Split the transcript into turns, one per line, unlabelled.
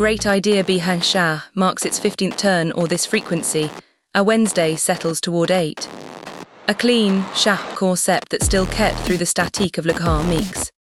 great idea Bihan Shah marks its 15th turn or this frequency, a Wednesday settles toward 8. A clean, sharp concept that still kept through the statique of Le Grand Mix.